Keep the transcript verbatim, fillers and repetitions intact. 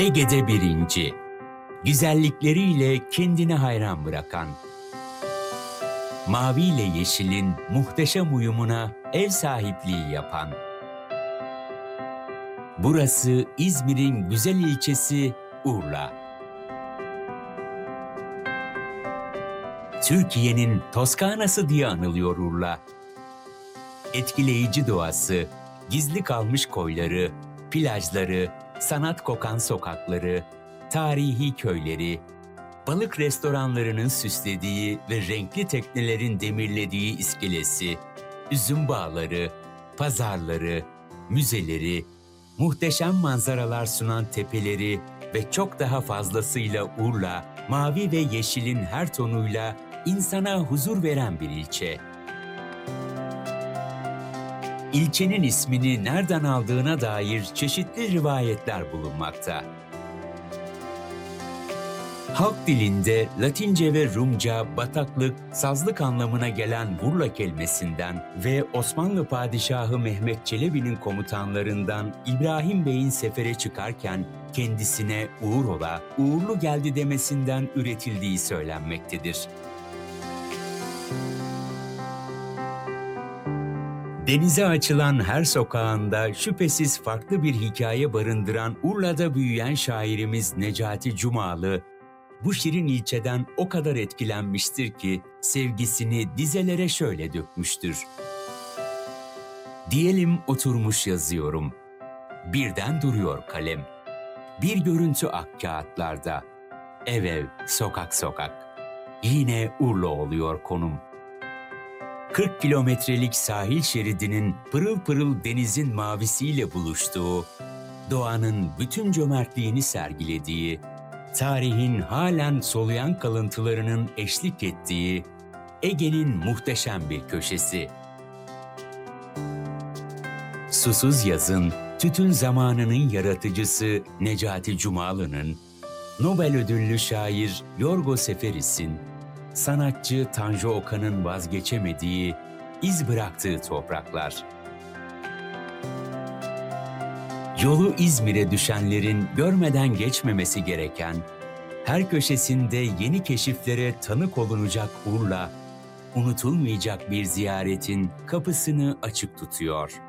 Ege'de birinci, güzellikleriyle kendini hayran bırakan, mavi ile yeşilin muhteşem uyumuna ev sahipliği yapan. Burası İzmir'in güzel ilçesi Urla. Türkiye'nin Toskana'sı diye anılıyor Urla. Etkileyici doğası, gizli kalmış koyları, plajları, sanat kokan sokakları, tarihi köyleri, balık restoranlarının süslediği ve renkli teknelerin demirlediği iskelesi, üzüm bağları, pazarları, müzeleri, muhteşem manzaralar sunan tepeleri ve çok daha fazlasıyla Urla, mavi ve yeşilin her tonuyla insana huzur veren bir ilçe. İlçenin ismini nereden aldığına dair çeşitli rivayetler bulunmakta. Halk dilinde Latince ve Rumca bataklık, sazlık anlamına gelen Urla kelimesinden ve Osmanlı Padişahı Mehmet Çelebi'nin komutanlarından İbrahim Bey'in sefere çıkarken kendisine Uğurola, uğurlu geldi demesinden üretildiği söylenmektedir. Denize açılan her sokağında şüphesiz farklı bir hikaye barındıran Urla'da büyüyen şairimiz Necati Cumalı, bu şirin ilçeden o kadar etkilenmiştir ki sevgisini dizelere şöyle dökmüştür. Diyelim oturmuş yazıyorum. Birden duruyor kalem. Bir görüntü ak kağıtlarda. Ev ev, sokak sokak. Yine Urla oluyor konum. kırk kilometrelik sahil şeridinin pırıl pırıl denizin mavisiyle buluştuğu, doğanın bütün cömertliğini sergilediği, tarihin halen soluyan kalıntılarının eşlik ettiği Ege'nin muhteşem bir köşesi. Susuz yazın, tütün zamanının yaratıcısı Necati Cumalı'nın, Nobel ödüllü şair Yorgo Seferis'in, sanatçı Tanju Okan'ın vazgeçemediği, iz bıraktığı topraklar. Yolu İzmir'e düşenlerin görmeden geçmemesi gereken, her köşesinde yeni keşiflere tanık olunacak Urla, unutulmayacak bir ziyaretin kapısını açık tutuyor.